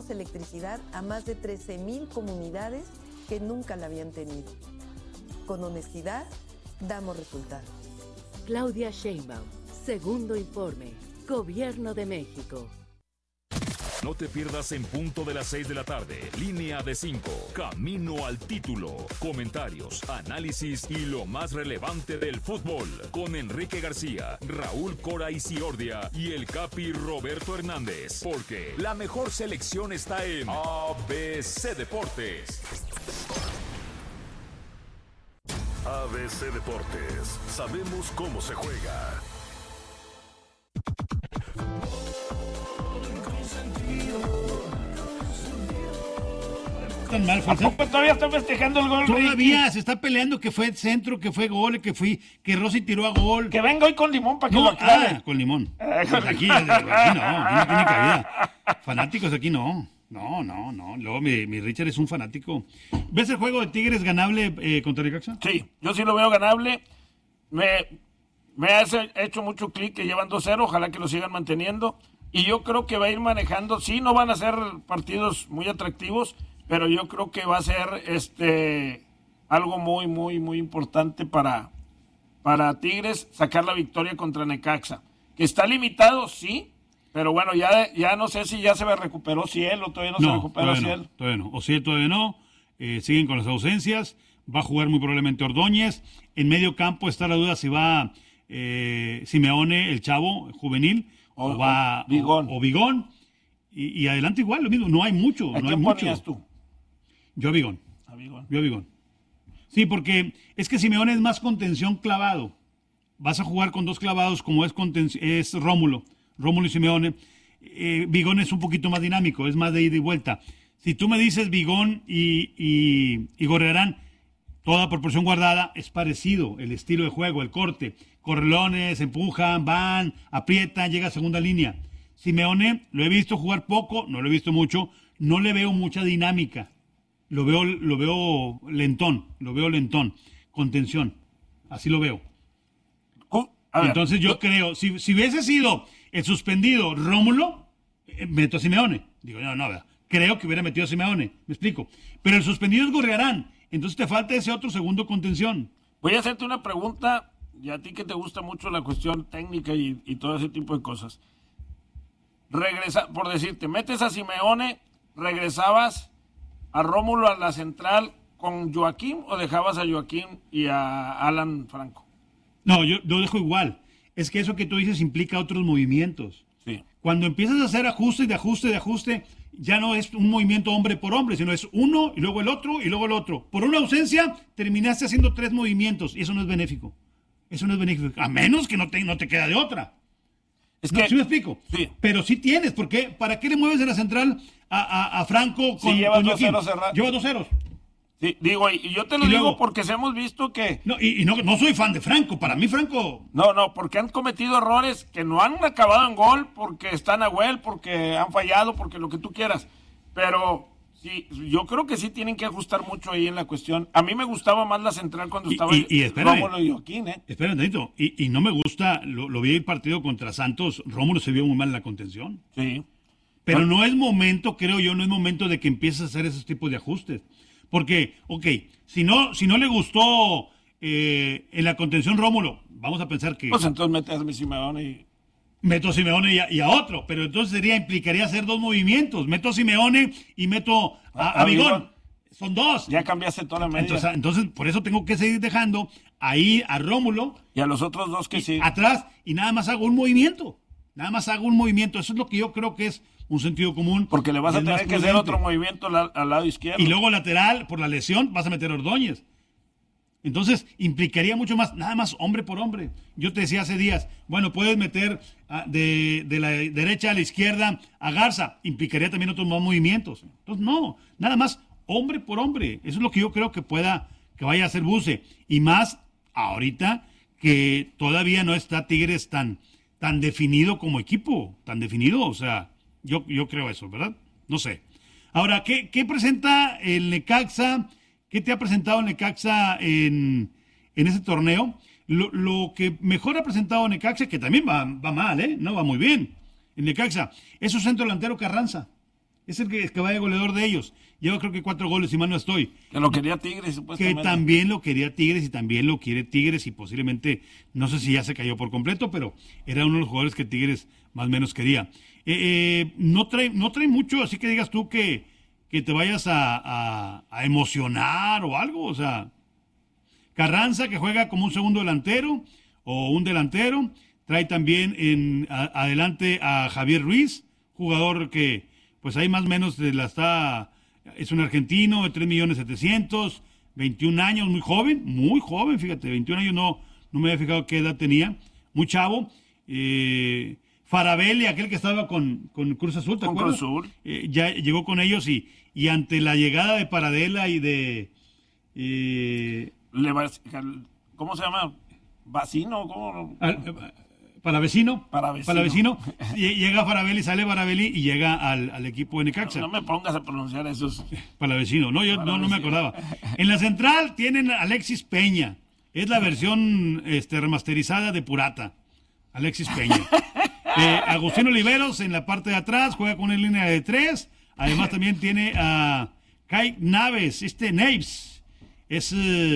dimos electricidad a más de 13,000 comunidades que nunca la habían tenido. Con honestidad, damos resultados. Claudia Sheinbaum, segundo informe, Gobierno de México. No te pierdas En Punto de las 6 de la tarde, Línea de 5, Camino al Título. Comentarios, análisis y lo más relevante del fútbol. Con Enrique García, Raúl Cora Isiordia y el Capi Roberto Hernández. Porque la mejor selección está en ABC Deportes. ABC Deportes. Sabemos cómo se juega. Tan mal, todavía está festejando el gol. Todavía Ricky se está peleando que fue centro, que fue gol, que Rossi tiró a gol. Que venga hoy con limón para que lo aclare. Con limón. Pues aquí no tiene cabida. Fanáticos aquí no. Luego mi Richard es un fanático. ¿Ves el juego de Tigres ganable contra Necaxa? Sí, yo sí lo veo ganable. Me ha hecho mucho clic que llevan 2-0, ojalá que lo sigan manteniendo. Y yo creo que va a ir manejando. Sí, no van a ser partidos muy atractivos, pero yo creo que va a ser algo muy, muy, muy importante para Tigres sacar la victoria contra Necaxa. Que está limitado, sí, pero bueno, ya no sé si ya se recuperó Ciel o todavía no se recuperó Ciel. Todavía no. Ciel todavía no. Siguen con las ausencias. Va a jugar muy probablemente Ordóñez. En medio campo está la duda si va Simeone, el chavo juvenil, o va Vigón. Y adelante igual, lo mismo. No hay mucho. ¿A quién ponías tú? Yo a Vigón. Yo a Vigón. Sí, porque es que Simeone es más contención clavado. Vas a jugar con dos clavados como es Rómulo y Simeone. Vigón es un poquito más dinámico, es más de ida y vuelta. Si tú me dices Vigón y Gorrerán, toda proporción guardada, es parecido el estilo de juego, el corte. Correlones, empujan, van, aprietan, llega a segunda línea. Simeone, lo he visto jugar poco, no lo he visto mucho, no le veo mucha dinámica. Lo veo lentón, contención, así lo veo. Entonces yo creo, si hubiese sido el suspendido Rómulo, meto a Simeone. Digo, no, creo que hubiera metido a Simeone, me explico. Pero el suspendido es Gorrerán, entonces te falta ese otro segundo contención. Voy a hacerte una pregunta, y a ti que te gusta mucho la cuestión técnica y todo ese tipo de cosas. Por decirte, metes a Simeone, ¿regresabas a Rómulo a la central con Joaquín o dejabas a Joaquín y a Alan Franco? No, yo lo dejo igual. Es que eso que tú dices implica otros movimientos. Sí. Cuando empiezas a hacer ajuste, ya no es un movimiento hombre por hombre, sino es uno y luego el otro y luego el otro. Por una ausencia terminaste haciendo 3 movimientos y eso no es benéfico. A menos que no te queda de otra. ¿Sí me explico? Sí. Pero sí tienes, porque ¿para qué le mueves de la central a Franco con lleva 2 Joaquín? ceros cerrados. Lleva 2 ceros. Sí, digo, y yo te lo digo porque hemos visto que... No soy fan de Franco, para mí Franco... No, porque han cometido errores que no han acabado en gol, porque están a huel, porque han fallado, porque lo que tú quieras. Pero sí, yo creo que sí tienen que ajustar mucho ahí en la cuestión. A mí me gustaba más la central cuando estaba Rómulo y Joaquín, Espera un tantito, y no me gusta, lo vi el partido contra Santos, Rómulo se vio muy mal en la contención. Sí. Pero no es momento de que empieces a hacer esos tipos de ajustes. Porque, si no le gustó en la contención Rómulo, vamos a pensar que... Pues entonces metes a Simeone y... Meto a Simeone y a otro, pero entonces implicaría hacer 2 movimientos. Meto a Simeone y meto a Vigón. Son 2. Ya cambiaste toda la media. Entonces, por eso tengo que seguir dejando ahí a Rómulo. Y a los otros 2 que sí. Atrás, y nada más hago un movimiento. Eso es lo que yo creo que es un sentido común. Porque le vas a tener que hacer otro movimiento al lado izquierdo. Y luego lateral, por la lesión, vas a meter a Ordóñez. Entonces, implicaría mucho más, nada más hombre por hombre. Yo te decía hace días, bueno, puedes meter de la derecha a la izquierda a Garza. Implicaría también otros más movimientos. Entonces, no, nada más hombre por hombre. Eso es lo que yo creo que vaya a hacer Buse. Y más ahorita que todavía no está Tigres tan definido como equipo. Tan definido, o sea... Yo creo eso, ¿verdad? No sé. Ahora, ¿qué presenta el Necaxa? ¿Qué te ha presentado el Necaxa en ese torneo? Lo que mejor ha presentado Necaxa, que también va mal, no va muy bien. El Necaxa es su centro delantero Carranza. Es el que va de goleador de ellos. Lleva creo que 4 goles, si mal no estoy. Que lo quería Tigres, supuestamente. Que también lo quería Tigres y también lo quiere Tigres y posiblemente, no sé si ya se cayó por completo, pero era uno de los jugadores que Tigres más o menos quería. No trae mucho, así que digas tú que te vayas a emocionar o algo, o sea... Carranza, que juega como un segundo delantero o un delantero. Trae también adelante a Javier Ruiz, jugador que pues ahí más o menos es un argentino de 3.700.000, 21 años, muy joven, fíjate, 21 años no me había fijado qué edad tenía, muy chavo. Farabelli, aquel que estaba con Cruz Azul, ¿te acuerdas? Cruz Azul. Ya llegó con ellos y ante la llegada de Paradela y de... ¿Cómo se llama? ¿Vacino? ¿Cómo? Palavecino. Llega Farabelli, sale Farabelli y llega al equipo de Necaxa. No me pongas a pronunciar esos. Palavecino, no, yo no me acordaba. En la central tienen a Alexis Peña. Es la versión remasterizada de Purata. Alexis Peña. Agustín Oliveros en la parte de atrás, juega con una línea de 3. Además también tiene a Kai Naves, Naves. Es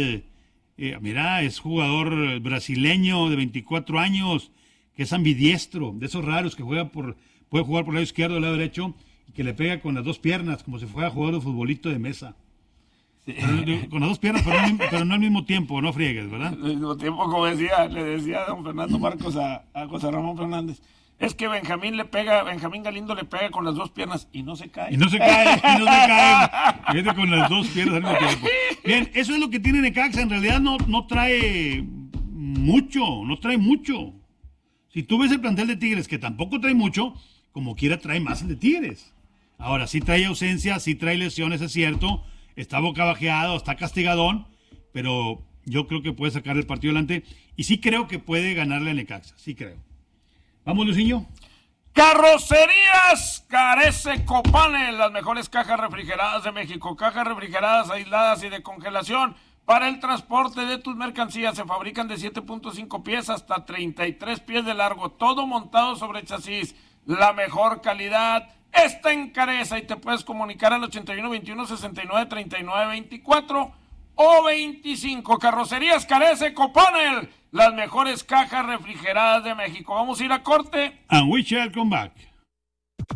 jugador brasileño de 24 años, que es ambidiestro, de esos raros que puede jugar por el lado izquierdo o el lado derecho, y que le pega con las dos piernas, como si fuera jugador de futbolito de mesa. Sí. Con las dos piernas, pero no al mismo tiempo, no friegues, ¿verdad? Al mismo tiempo, como le decía don Fernando Marcos a José Ramón Fernández, es que Benjamín Galindo le pega con las dos piernas y no se cae. Fíjate, con las dos piernas al mismo tiempo. Bien, eso es lo que tiene Necaxa. En realidad no trae mucho. Si tú ves el plantel de Tigres, que tampoco trae mucho, como quiera trae más el de Tigres. Ahora, sí trae ausencias, sí trae lesiones, es cierto. Está bocabajeado, está castigadón, pero yo creo que puede sacar el partido adelante. Y sí creo que puede ganarle a Necaxa, sí creo. Vamos, Luisinho. Carrocerías Carece Copanel, las mejores cajas refrigeradas de México. Cajas refrigeradas, aisladas y de congelación para el transporte de tus mercancías. Se fabrican de 7.5 pies hasta 33 pies de largo. Todo montado sobre chasis. La mejor calidad está en Careza y te puedes comunicar al 81 21 69 39 24 o 25. Carrocerías Carece Copanel, las mejores cajas refrigeradas de México. Vamos a ir a corte. And we shall come back.